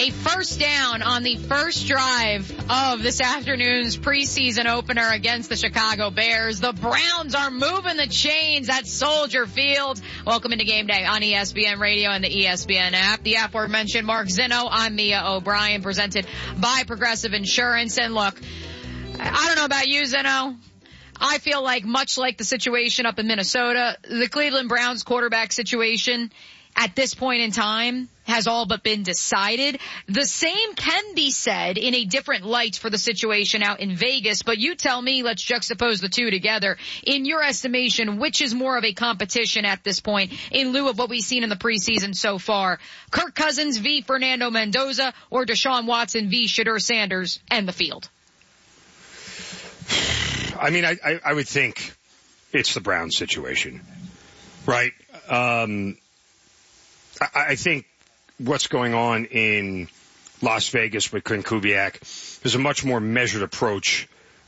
A first down on the first drive of this afternoon's preseason opener against the Chicago Bears. The Browns are moving the chains at Soldier Field. Welcome into Game Day on ESPN Radio and the ESPN app. The aforementioned Mark Zinno. I'm Mia O'Brien, presented by Progressive Insurance. And look, I don't know about you, Zinno. I feel like, much like the situation up in Minnesota, the Cleveland Browns quarterback situation at this point in time has all but been decided. The same can be said in a different light for the situation out in Vegas, but you tell me, let's juxtapose the two together. In your estimation, which is more of a competition at this point in lieu of what we've seen in the preseason so far? Kirk Cousins v. Fernando Mendoza, or Deshaun Watson v. Shedeur Sanders and the field? I mean, I would think it's the Browns situation, right? I think what's going on in Las Vegas with Clint Kubiak is a much more measured approach,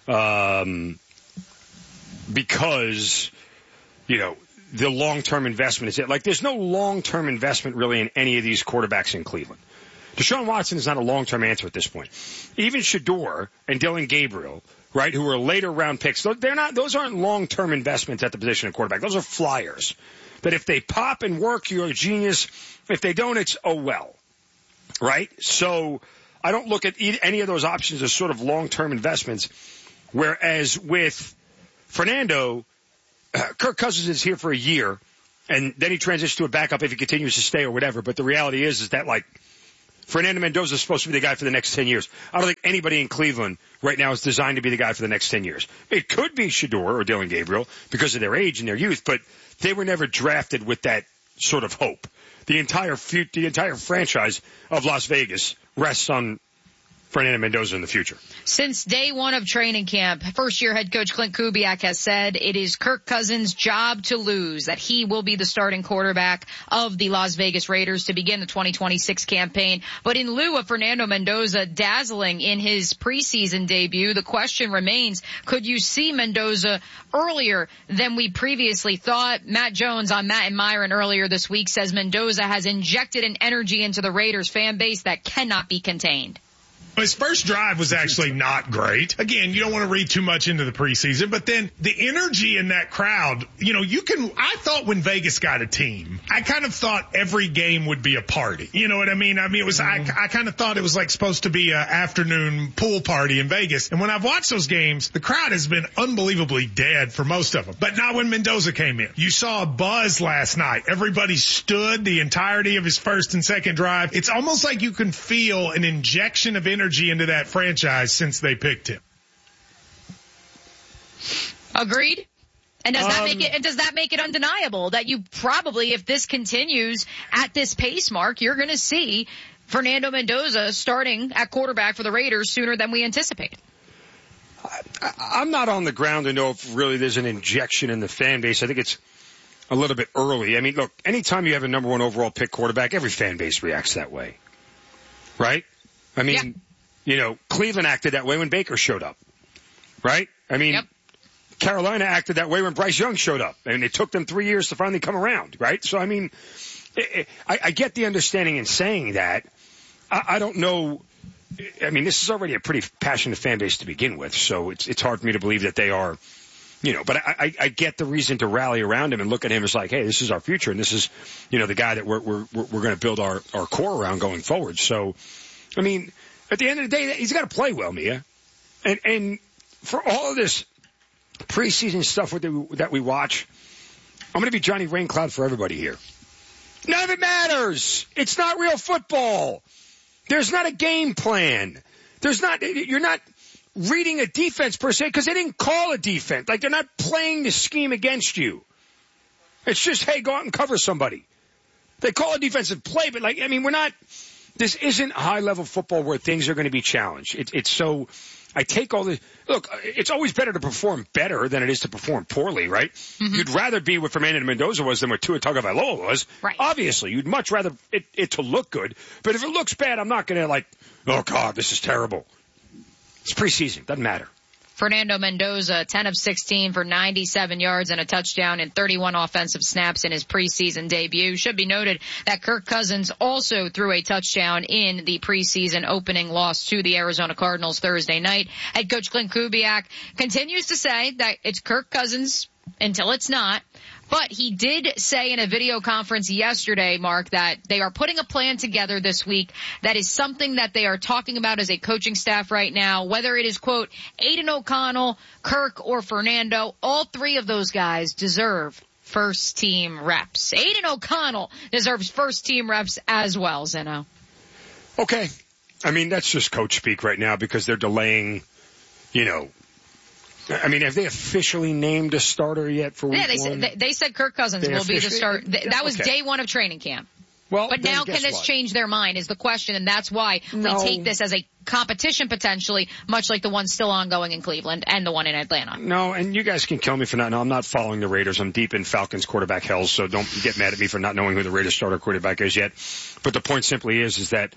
because, you know, the long-term investment is it. Like, there's no long-term investment really in any of these quarterbacks in Cleveland. Deshaun Watson is not a long-term answer at this point. Even Shedeur and Dillon Gabriel, right, who are later round picks, those aren't long-term investments at the position of quarterback. Those are flyers. That if they pop and work, you're a genius. If they don't, it's oh well, right? So I don't look at any of those options as sort of long-term investments. Whereas with Fernando, Kirk Cousins is here for a year, and then he transitions to a backup if he continues to stay or whatever. But the reality is that, like, Fernando Mendoza is supposed to be the guy for the next 10 years. I don't think anybody in Cleveland right now is designed to be the guy for the next 10 years. It could be Shedeur or Dillon Gabriel because of their age and their youth, but they were never drafted with that sort of hope. The entire franchise of Las Vegas rests on Fernando Mendoza in the future. Since day one of training camp, first-year head coach Clint Kubiak has said it is Kirk Cousins' job to lose, that he will be the starting quarterback of the Las Vegas Raiders to begin the 2026 campaign. But in lieu of Fernando Mendoza dazzling in his preseason debut, the question remains, could you see Mendoza earlier than we previously thought? Matt Jones on Matt and Myron earlier this week says Mendoza has injected an energy into the Raiders fan base that cannot be contained. His first drive was actually not great. Again, you don't want to read too much into the preseason, but then the energy in that crowd, you know, I thought when Vegas got a team, I kind of thought every game would be a party. You know what I mean? I kind of thought it was like supposed to be an afternoon pool party in Vegas. And when I've watched those games, the crowd has been unbelievably dead for most of them. But not when Mendoza came in. You saw a buzz last night. Everybody stood the entirety of his first and second drive. It's almost like you can feel an injection of energy into that franchise since they picked him. Agreed. And does that make it undeniable that you probably, if this continues at this pace mark, you're going to see Fernando Mendoza starting at quarterback for the Raiders sooner than we anticipated? I'm not on the ground to know if really there's an injection in the fan base. I think it's a little bit early. I mean, look, anytime you have a number one overall pick quarterback, every fan base reacts that way. Right? I mean, yeah. You know, Cleveland acted that way when Baker showed up, right? I mean, yep. Carolina acted that way when Bryce Young showed up, and it took them 3 years to finally come around, right? So, I mean, I get the understanding in saying that. I don't know. I mean, this is already a pretty passionate fan base to begin with, so it's hard for me to believe that they are, you know, but I get the reason to rally around him and look at him as like, hey, this is our future, and this is, you know, the guy that we're going to build our core around going forward. So, I mean, at the end of the day, he's got to play well, Mia. And for all of this preseason stuff that we watch, I'm going to be Johnny Raincloud for everybody here. None of it matters. It's not real football. There's not a game plan. You're not reading a defense per se because they didn't call a defense. Like, they're not playing the scheme against you. It's just, hey, go out and cover somebody. They call a defensive play, but like, I mean, this isn't high-level football where things are going to be challenged. It's so, I take all the, look, it's always better to perform better than it is to perform poorly, right? Mm-hmm. You'd rather be what Fernando Mendoza was than what Tua Tagovailoa was. Right. Obviously, you'd much rather it to look good. But if it looks bad, I'm not going to like, oh, God, this is terrible. It's preseason. Doesn't matter. Fernando Mendoza, 10 of 16 for 97 yards and a touchdown in 31 offensive snaps in his preseason debut. Should be noted that Kirk Cousins also threw a touchdown in the preseason opening loss to the Arizona Cardinals Thursday night. Head coach Clint Kubiak continues to say that it's Kirk Cousins until it's not. But he did say in a video conference yesterday, Mark, that they are putting a plan together this week that is something that they are talking about as a coaching staff right now, whether it is, quote, Aiden O'Connell, Kirk, or Fernando. All three of those guys deserve first-team reps. Aiden O'Connell deserves first-team reps as well, Zeno. Okay. I mean, that's just coach speak right now because they're delaying, I mean, have they officially named a starter yet for week one? They said Kirk Cousins will be the start. That was day one of training camp. Well, but now can this change their mind is the question, and that's why we take this as a competition potentially, much like the one still ongoing in Cleveland and the one in Atlanta. No, and you guys can kill me for not. No, I'm not following the Raiders. I'm deep in Falcons quarterback hell, so don't get mad at me for not knowing who the Raiders starter quarterback is yet. But the point simply is that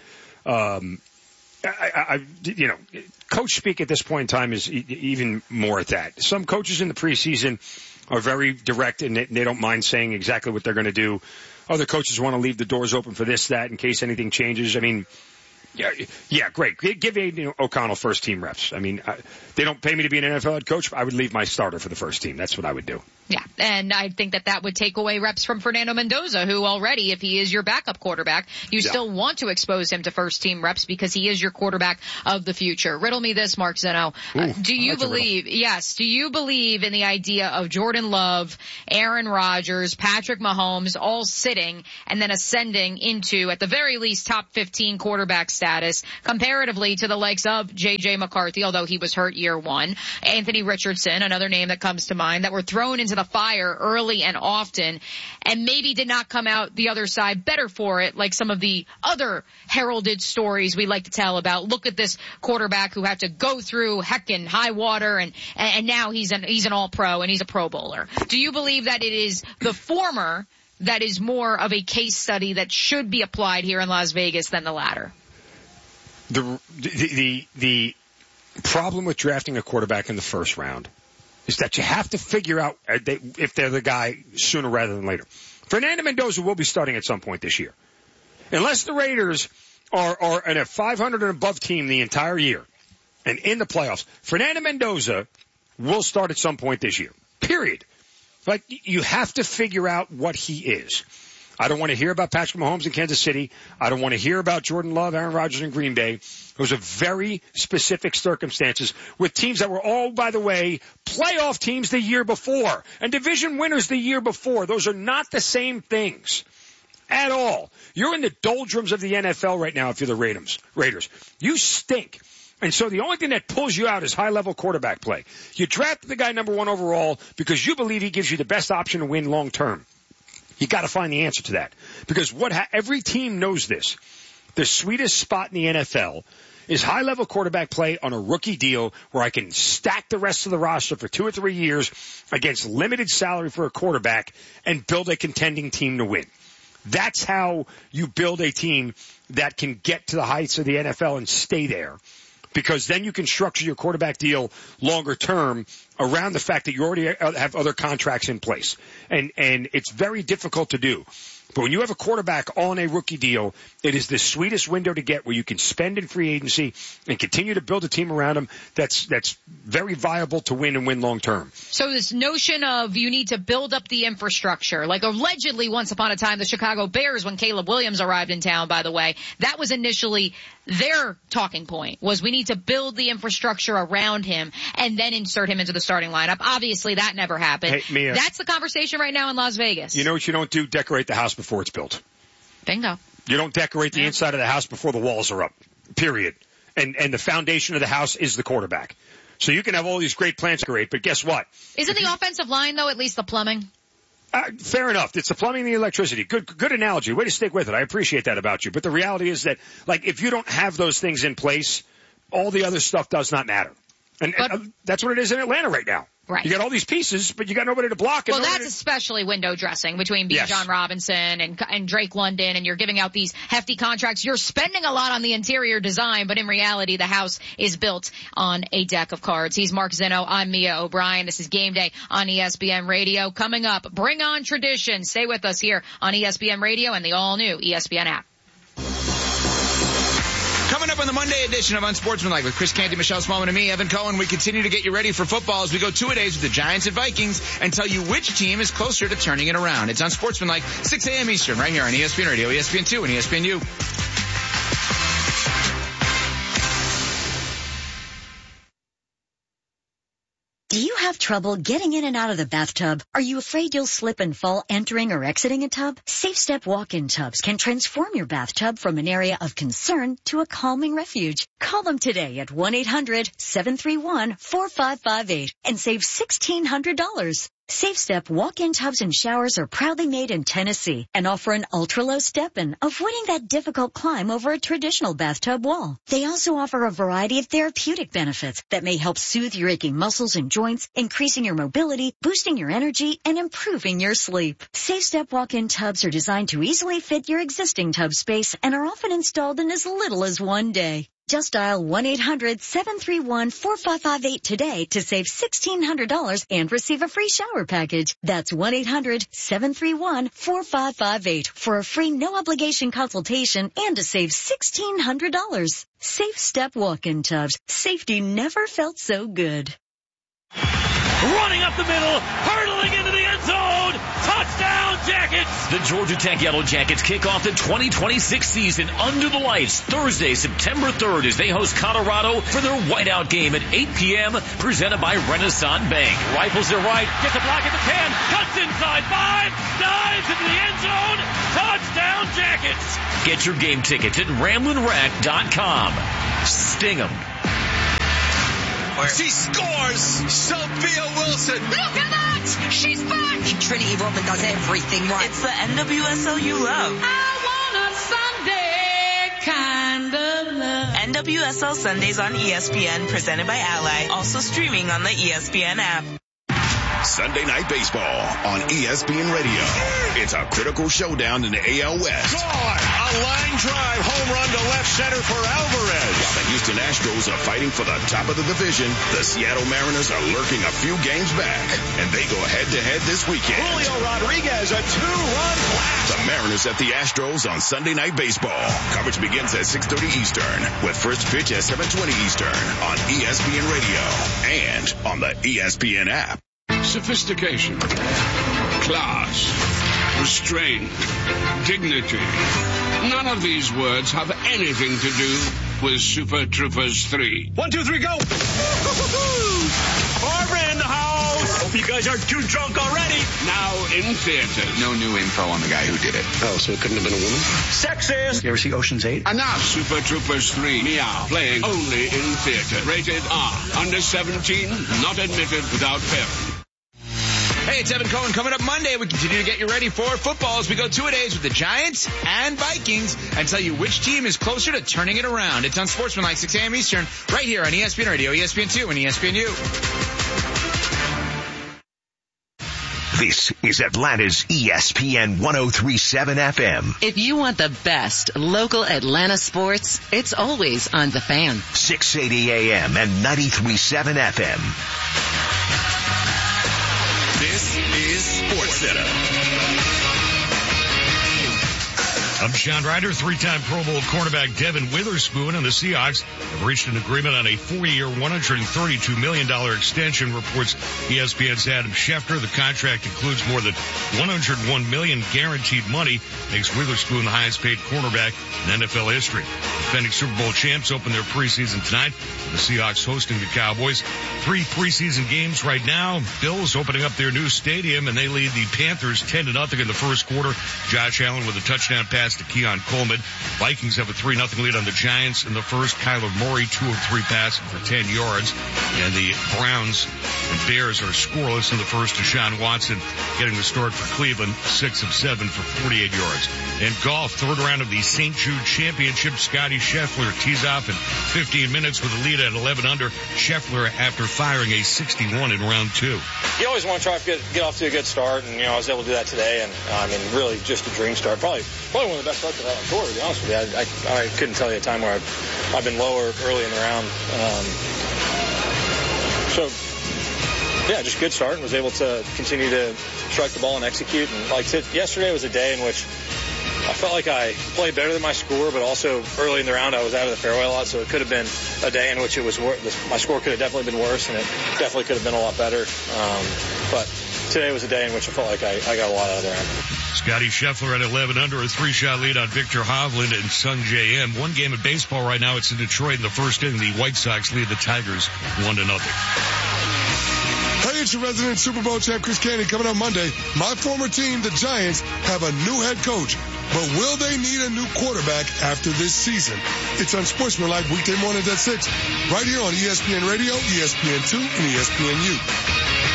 coach speak at this point in time is even more at that. Some coaches in the preseason are very direct and they don't mind saying exactly what they're going to do. Other coaches want to leave the doors open for this, that, in case anything changes. I mean, yeah, great. Give O'Connell first team reps. I mean, they don't pay me to be an NFL head coach. I would leave my starter for the first team. That's what I would do. Yeah, and I think that would take away reps from Fernando Mendoza, who already, if he is your backup quarterback, you still want to expose him to first-team reps because he is your quarterback of the future. Riddle me this, Mark Zeno. Do you believe in the idea of Jordan Love, Aaron Rodgers, Patrick Mahomes all sitting and then ascending into, at the very least, top 15 quarterback status comparatively to the likes of J.J. McCarthy, although he was hurt year one, Anthony Richardson, another name that comes to mind, that were thrown into the fire early and often and maybe did not come out the other side better for it, like some of the other heralded stories we like to tell about. Look at this quarterback who had to go through heck and high water and now he's an all-pro and he's a Pro Bowler. Do you believe that it is the former that is more of a case study that should be applied here in Las Vegas than the latter? The problem with drafting a quarterback in the first round is that you have to figure out if they're the guy sooner rather than later. Fernando Mendoza will be starting at some point this year. Unless the Raiders are a 500 and above team the entire year and in the playoffs, Fernando Mendoza will start at some point this year. Period. Like, you have to figure out what he is. I don't want to hear about Patrick Mahomes in Kansas City. I don't want to hear about Jordan Love, Aaron Rodgers in Green Bay. Those are very specific circumstances with teams that were all, by the way, playoff teams the year before and division winners the year before. Those are not the same things at all. You're in the doldrums of the NFL right now if you're the Raiders. You stink. And so the only thing that pulls you out is high-level quarterback play. You drafted the guy number one overall because you believe he gives you the best option to win long term. You got to find the answer to that because every team knows this. The sweetest spot in the NFL is high-level quarterback play on a rookie deal where I can stack the rest of the roster for 2 or 3 years against limited salary for a quarterback and build a contending team to win. That's how you build a team that can get to the heights of the NFL and stay there. Because then you can structure your quarterback deal longer term around the fact that you already have other contracts in place. And it's very difficult to do. But when you have a quarterback on a rookie deal, it is the sweetest window to get where you can spend in free agency and continue to build a team around him that's very viable to win and win long term. So this notion of you need to build up the infrastructure, like allegedly once upon a time the Chicago Bears, when Caleb Williams arrived in town, by the way, that was initially their talking point, was we need to build the infrastructure around him and then insert him into the starting lineup. Obviously that never happened. Hey, Mia, that's the conversation right now in Las Vegas. You know what you don't do? Decorate the house before it's built. Bingo. You don't decorate the inside of the house before the walls are up. Period. And the foundation of the house is the quarterback. So you can have all these great plans to decorate, but guess what? Isn't the offensive line, though, at least the plumbing? Fair enough. It's the plumbing and the electricity. Good analogy. Way to stick with it. I appreciate that about you. But the reality is that, like, if you don't have those things in place, all the other stuff does not matter. And that's what it is in Atlanta right now. Right. You got all these pieces, but you got nobody to block. Well, that's especially window dressing between Bijan Robinson and Drake London, and you're giving out these hefty contracts. You're spending a lot on the interior design, but in reality, the house is built on a deck of cards. He's Mark Zinno. I'm Mia O'Brien. This is Game Day on ESPN Radio. Coming up, bring on tradition. Stay with us here on ESPN Radio and the all-new ESPN app. Coming up on the Monday edition of Unsportsmanlike with Chris Canty, Michelle Smallman, and me, Evan Cohen, we continue to get you ready for football as we go two-a-days with the Giants and Vikings and tell you which team is closer to turning it around. It's Unsportsmanlike, 6 a.m. Eastern, right here on ESPN Radio, ESPN2, and ESPNU. Do you have trouble getting in and out of the bathtub? Are you afraid you'll slip and fall entering or exiting a tub? Safe Step walk-in tubs can transform your bathtub from an area of concern to a calming refuge. Call them today at 1-800-731-4558 and save $1,600. Safe Step walk-in tubs and showers are proudly made in Tennessee and offer an ultra-low step-in, avoiding that difficult climb over a traditional bathtub wall. They also offer a variety of therapeutic benefits that may help soothe your aching muscles and joints, increasing your mobility, boosting your energy, and improving your sleep. Safe Step walk-in tubs are designed to easily fit your existing tub space and are often installed in as little as one day. Just dial 1-800-731-4558 today to save $1,600 and receive a free shower package. That's 1-800-731-4558 for a free no-obligation consultation and to save $1,600. Safe Step walk-in tubs. Safety never felt so good. Running up the middle, hurtling into the end zone. Touchdown, Jackets! The Georgia Tech Yellow Jackets kick off the 2026 season under the lights Thursday, September 3rd as they host Colorado for their whiteout game at 8 p.m. presented by Renaissance Bank. Rifles their right, Gets a block at the 10, cuts inside 5, dives into the end zone. Touchdown, Jackets! Get your game tickets at RamblingRack.com. Sting 'em. She scores! Sophia Wilson! Look at that! She's back! Trinity Rodman does everything right. It's the NWSL you love. I want a Sunday kind of love. NWSL Sundays on ESPN, presented by Ally. Also streaming on the ESPN app. Sunday Night Baseball on ESPN Radio. It's a critical showdown in the AL West. Gone! A line drive home run to left center for Alvarez. While the Houston Astros are fighting for the top of the division, the Seattle Mariners are lurking a few games back, and they go head-to-head this weekend. Julio Rodriguez, a two-run blast. The Mariners at the Astros on Sunday Night Baseball. Coverage begins at 6:30 Eastern, with first pitch at 7:20 Eastern on ESPN Radio and on the ESPN app. Sophistication, class, restraint, dignity. None of these words have anything to do with Super Troopers 3. 1, 2, 3, go! Barbara in the house! Hope you guys aren't too drunk already. Now in theaters. No new info on the guy who did it. Oh, so it couldn't have been a woman? Sexist! You ever see Ocean's 8? Enough! Super Troopers 3, Meow, playing only in theaters. Rated R. Under 17, not admitted without parent. Hey, it's Evan Cohen. Coming up Monday, we continue to get you ready for football as we go two-a-days with the Giants and Vikings and tell you which team is closer to turning it around. It's on Sportsmanlike, 6 a.m. Eastern, right here on ESPN Radio, ESPN2, and ESPNU. This is Atlanta's ESPN 103.7 FM. If you want the best local Atlanta sports, it's always on The Fan. 680 AM and 93.7 FM. This is SportsCenter. I'm Sean Ryder. Three-time Pro Bowl cornerback Devin Witherspoon and the Seahawks have reached an agreement on a 4-year, $132 million extension, reports ESPN's Adam Schefter. The contract includes more than $101 million guaranteed money, makes Witherspoon the highest-paid cornerback in NFL history. Defending Super Bowl champs open their preseason tonight, with the Seahawks hosting the Cowboys. 3 preseason games right now. Bills opening up their new stadium, and they lead the Panthers 10-0 in the first quarter. Josh Allen with a touchdown pass pass to Keon Coleman. Vikings have a 3-0 lead on the Giants in the first. Kyler Murray, 2 of 3 passing for 10 yards. And the Browns and Bears are scoreless in the first. Deshaun Watson getting the start for Cleveland, 6 of 7 for 48 yards. In golf, third round of the St. Jude Championship, Scotty Scheffler tees off in 15 minutes with a lead at 11 under. Scheffler after firing a 61 in round 2. You always want to try to get off to a good start, and I was able to do that today. And really just a dream start. Probably one of the best starts I've had on tour, to be honest with you. I couldn't tell you a time where I've been lower early in the round. Just good start, and was able to continue to strike the ball and execute. And yesterday was a day in which I felt like I played better than my score, but also early in the round I was out of the fairway a lot, so it could have been a day in which it was my score could have definitely been worse, and it definitely could have been a lot better. But today was a day in which I felt like I got a lot out of the round. Scotty Scheffler at 11 under, a 3-shot lead on Victor Hovland and Sung J M. One game of baseball right now. It's in Detroit in the first inning. The White Sox lead the Tigers 1-0. Hey, it's your resident Super Bowl champ, Chris Canty, coming up Monday. My former team, the Giants, have a new head coach. But will they need a new quarterback after this season? It's Unsportsmanlike weekday mornings at 6, right here on ESPN Radio, ESPN2, and ESPNU.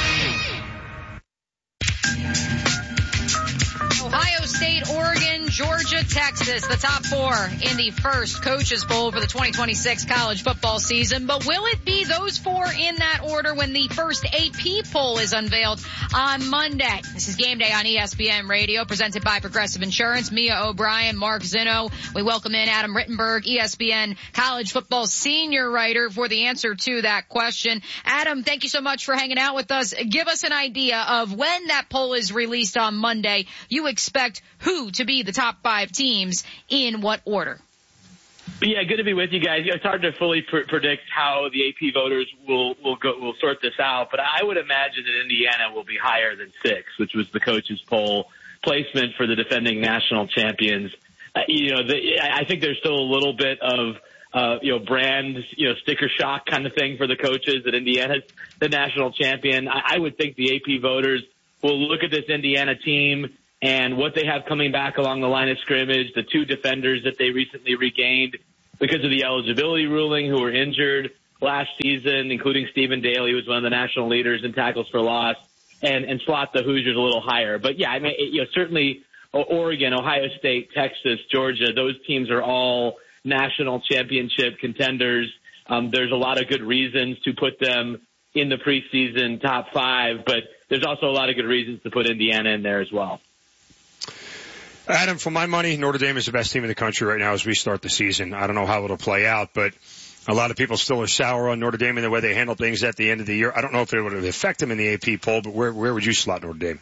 Ohio State, Oregon, Georgia, Texas, the top 4 in the first coaches poll for the 2026 college football season. But will it be those 4 in that order when the first AP poll is unveiled on Monday? This is Game Day on ESPN Radio, presented by Progressive Insurance. Mia O'Brien, Mark Zinno. We welcome in Adam Rittenberg, ESPN college football senior writer, for the answer to that question. Adam, thank you so much for hanging out with us. Give us an idea of when that poll is released on Monday. You expect who to be the top 5 teams in what order? Yeah, good to be with you guys. It's hard to fully predict how the AP voters will sort this out, but I would imagine that Indiana will be higher than 6, which was the coaches poll placement for the defending national champions. I think there's still a little bit of brand, sticker shock kind of thing for the coaches that Indiana's the national champion. I would think the AP voters will look at this Indiana team and what they have coming back along the line of scrimmage, the 2 defenders that they recently regained because of the eligibility ruling who were injured last season, including Stephen Daly, who was one of the national leaders in tackles for loss, and slot the Hoosiers a little higher. But yeah, certainly Oregon, Ohio State, Texas, Georgia, those teams are all national championship contenders. There's a lot of good reasons to put them in the preseason top 5, but there's also a lot of good reasons to put Indiana in there as well. Adam, for my money, Notre Dame is the best team in the country right now as we start the season. I don't know how it'll play out, but a lot of people still are sour on Notre Dame and the way they handle things at the end of the year. I don't know if it would affect them in the AP poll, but where would you slot Notre Dame?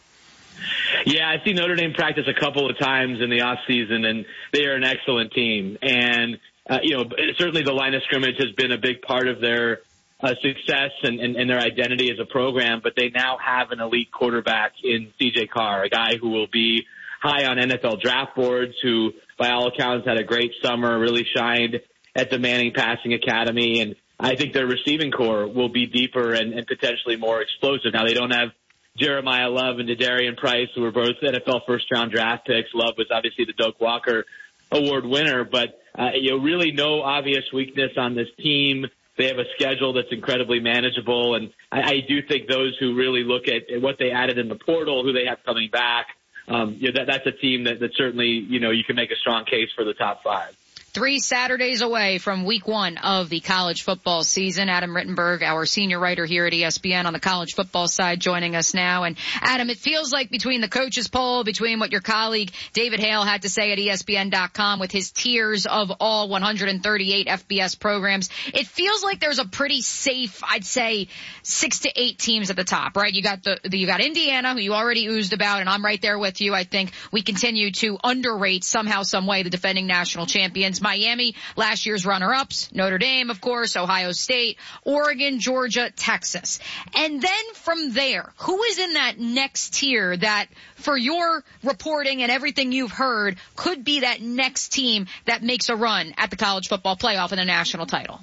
Yeah, I've seen Notre Dame practice a couple of times in the off season, and they are an excellent team. And, certainly the line of scrimmage has been a big part of their success and their identity as a program, but they now have an elite quarterback in C.J. Carr, a guy who will be high on NFL draft boards, who by all accounts had a great summer, really shined at the Manning Passing Academy. And I think their receiving core will be deeper and potentially more explosive. Now, they don't have Jeremiah Love and D'Adarian Price, who were both NFL first-round draft picks. Love was obviously the Doak Walker Award winner, but really no obvious weakness on this team. They have a schedule that's incredibly manageable, and I do think those who really look at what they added in the portal, who they have coming back, that's a team that certainly, you can make a strong case for the top 5. 3 Saturdays away from week 1 of the college football season. Adam Rittenberg, our senior writer here at ESPN on the college football side, joining us now. And Adam, it feels like between the coaches poll, between what your colleague David Hale had to say at ESPN.com with his tiers of all 138 FBS programs, it feels like there's a pretty safe, I'd say, 6 to 8 teams at the top, right? You got you got Indiana, who you already oozed about, and I'm right there with you. I think we continue to underrate somehow, some way the defending national champions. Miami, last year's runner-ups, Notre Dame, of course, Ohio State, Oregon, Georgia, Texas. And then from there, who is in that next tier that, for your reporting and everything you've heard, could be that next team that makes a run at the college football playoff and a national title?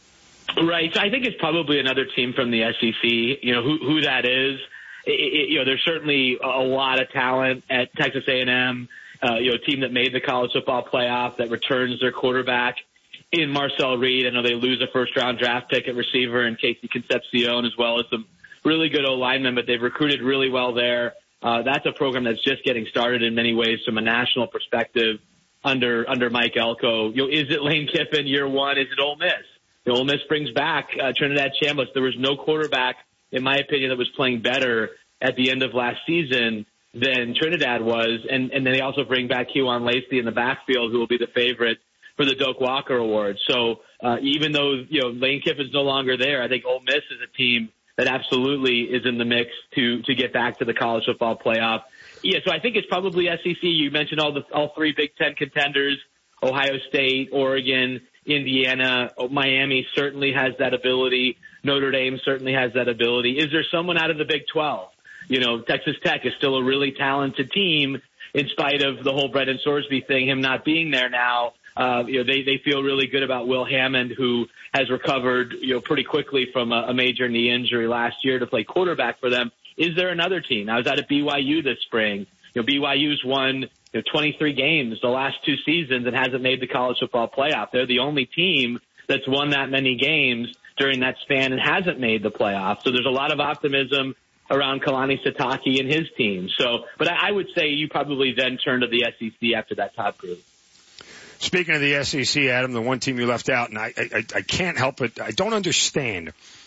Right. So I think it's probably another team from the SEC. Who that is. There's certainly a lot of talent at Texas A&M. a team that made the college football playoff, that returns their quarterback in Marcel Reed. I know they lose a first-round draft pick at receiver in Casey Concepcion, as well as some really good O-linemen, but they've recruited really well there. That's a program that's just getting started in many ways from a national perspective under Mike Elko. Is it Lane Kiffin year one? Is it Ole Miss? Ole Miss brings back Trinidad Chambliss. There was no quarterback, in my opinion, that was playing better at the end of last season than Trinidad was. And then they also bring back Kewan Lacey in the backfield, who will be the favorite for the Doak Walker Award. So even though Lane Kiffin's no longer there, I think Ole Miss is a team that absolutely is in the mix to get back to the college football playoff. Yeah, so I think it's probably SEC. You mentioned all three Big Ten contenders: Ohio State, Oregon, Indiana. Miami certainly has that ability. Notre Dame certainly has that ability. Is there someone out of the Big 12? Texas Tech is still a really talented team in spite of the whole Brendan Sorsby thing, him not being there now. They feel really good about Will Hammond, who has recovered, pretty quickly from a major knee injury last year to play quarterback for them. Is there another team? I was out at BYU this spring. BYU's won 23 games the last 2 seasons and hasn't made the college football playoff. They're the only team that's won that many games during that span and hasn't made the playoff. So there's a lot of optimism around Kalani Sitake and his team. But I would say you probably then turn to the SEC after that top group. Speaking of the SEC, Adam, the one team you left out, and I can't help it. I don't understand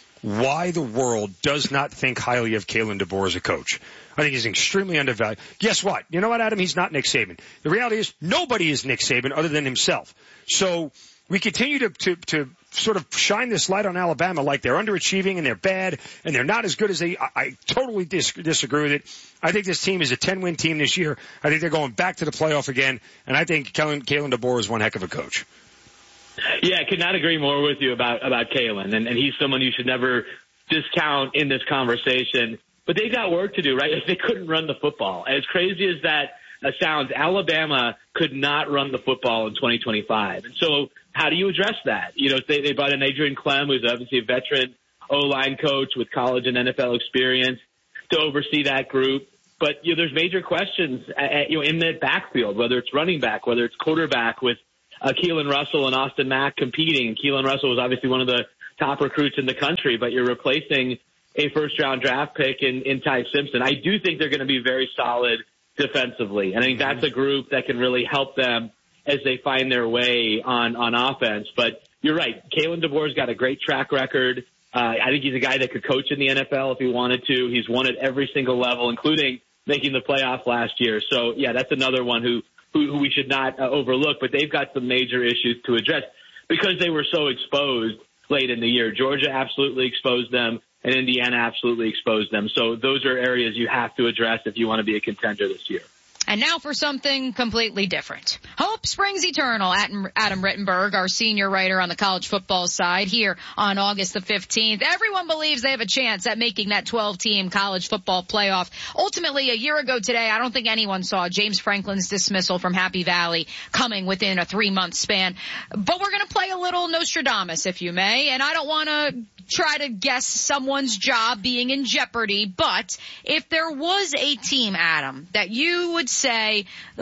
why the world does not think highly of Kalen DeBoer as a coach. I think he's extremely undervalued. Guess what? You know what, Adam? He's not Nick Saban. The reality is nobody is Nick Saban other than himself. So we continue to sort of shine this light on Alabama like they're underachieving and they're bad and they're not as good as I totally disagree with it. I think this team is a 10-win team this year. I think they're going back to the playoff again, and I think Kalen DeBoer is one heck of a coach. Yeah, I could not agree more with you about Kalen, and he's someone you should never discount in this conversation. But they've got work to do, right? They couldn't run the football. As crazy as that sounds, Alabama could not run the football in 2025. And so how do you address that? They brought in Adrian Clem, who's obviously a veteran O-line coach with college and NFL experience, to oversee that group. But there's major questions in the backfield, whether it's running back, whether it's quarterback, with Keelan Russell and Austin Mack competing. Keelan Russell was obviously one of the top recruits in the country, but you're replacing a first-round draft pick in Ty Simpson. I do think they're going to be very solid defensively, and I think that's a group that can really help them as they find their way on offense. But you're right, Kalen DeBoer's got a great track record. I think he's a guy that could coach in the NFL if he wanted to. He's won at every single level, including making the playoff last year. So, yeah, that's another one who we should not overlook. But they've got some major issues to address because they were so exposed late in the year. Georgia absolutely exposed them, and Indiana absolutely exposed them. So those are areas you have to address if you want to be a contender this year. And now for something completely different. Hope springs eternal. Adam Rittenberg, our senior writer on the college football side, here on August the 15th. Everyone believes they have a chance at making that 12-team college football playoff. Ultimately, a year ago today, I don't think anyone saw James Franklin's dismissal from Happy Valley coming within a 3-month span. But we're going to play a little Nostradamus, if you may. And I don't want to try to guess someone's job being in jeopardy. But if there was a team, Adam, that you would say,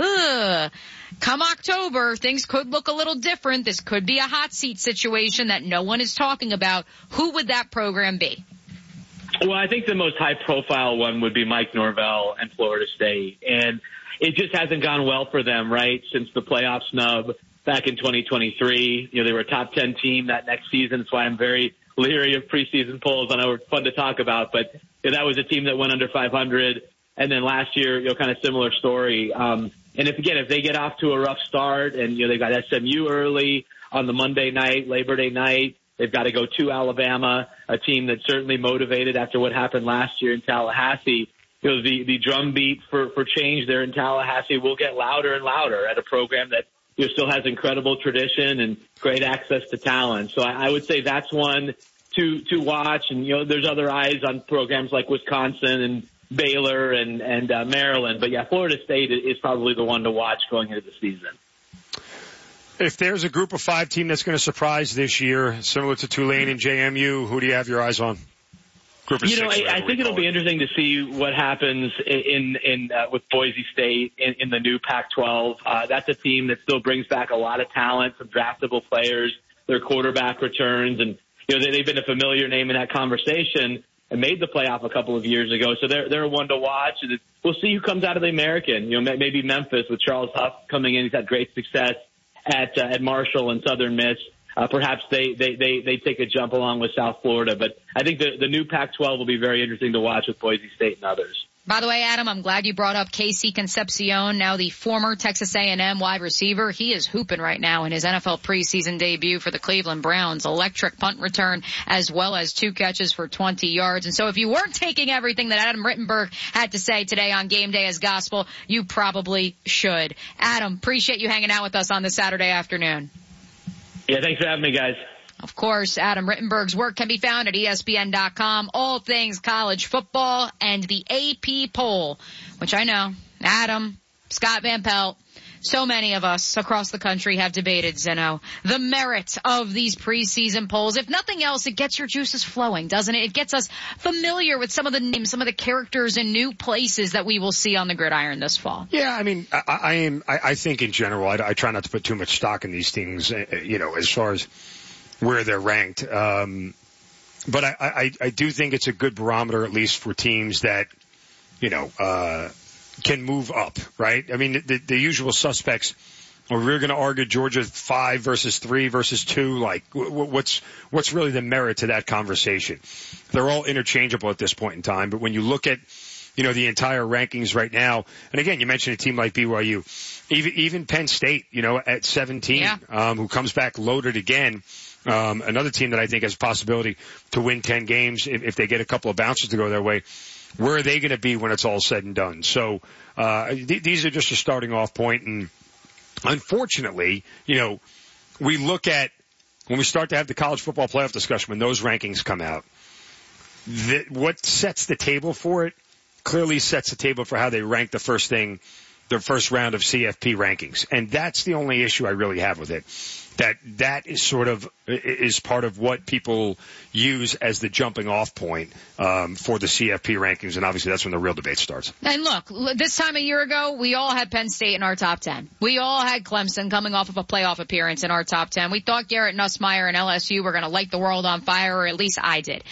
come October, things could look a little different. This could be a hot seat situation that no one is talking about. Who would that program be? Well, I think the most high-profile one would be Mike Norvell and Florida State. And it just hasn't gone well for them, right, since the playoff snub back in 2023. They were a top 10 team that next season. That's why I'm very leery of preseason polls. I know it's fun to talk about, but that was a team that went under 500. And then last year, kind of similar story. And if they get off to a rough start and, they've got SMU early on the Monday night, Labor Day night, they've got to go to Alabama, a team that's certainly motivated after what happened last year in Tallahassee. The drumbeat for change there in Tallahassee will get louder and louder at a program that still has incredible tradition and great access to talent. So I would say that's one to watch. And, there's other eyes on programs like Wisconsin and Baylor and Maryland. But, yeah, Florida State is probably the one to watch going into the season. If there's a group of 5 team that's going to surprise this year, similar to Tulane and JMU, who do you have your eyes on? Group of six, I think it'll be interesting to see what happens with Boise State in the new Pac-12. That's a team that still brings back a lot of talent, some draftable players. Their quarterback returns, and they've been a familiar name in that conversation and made the playoff a couple of years ago. So they're one to watch. And we'll see who comes out of the American. Maybe Memphis with Charles Huff coming in. He's had great success at Marshall and Southern Miss. Perhaps they take a jump along with South Florida. But I think the new Pac-12 will be very interesting to watch with Boise State and others. By the way, Adam, I'm glad you brought up Casey Concepcion, now the former Texas A&M wide receiver. He is hooping right now in his NFL preseason debut for the Cleveland Browns. Electric punt return as well as 2 catches for 20 yards. And so if you weren't taking everything that Adam Rittenberg had to say today on Game Day as gospel, you probably should. Adam, appreciate you hanging out with us on this Saturday afternoon. Yeah, thanks for having me, guys. Of course, Adam Rittenberg's work can be found at ESPN.com. All things college football and the AP poll, which I know Adam, Scott Van Pelt, so many of us across the country have debated, Zeno, the merit of these preseason polls. If nothing else, it gets your juices flowing, doesn't it? It gets us familiar with some of the names, some of the characters and new places that we will see on the gridiron this fall. Yeah, I mean, I think in general, I try not to put too much stock in these things, as far as where they're ranked. But I do think it's a good barometer, at least for teams that, can move up, right? I mean, the usual suspects, we're going to argue Georgia 5 versus 3 versus 2. Like, what's really the merit to that conversation? They're all interchangeable at this point in time. But when you look at, the entire rankings right now, and again, you mentioned a team like BYU, even Penn State, at 17, who comes back loaded again. Another team that I think has a possibility to win 10 games if they get a couple of bounces to go their way. Where are they going to be when it's all said and done? So, these are just a starting off point. And unfortunately, we look at when we start to have the college football playoff discussion, when those rankings come out, what sets the table for it clearly sets the table for how they rank the first round of CFP rankings. And that's the only issue I really have with it. That is is part of what people use as the jumping off point for the CFP rankings, and obviously that's when the real debate starts. And look, this time a year ago, we all had Penn State in our top 10. We all had Clemson coming off of a playoff appearance in our top 10. We thought Garrett Nussmeier and LSU were going to light the world on fire, or at least I did.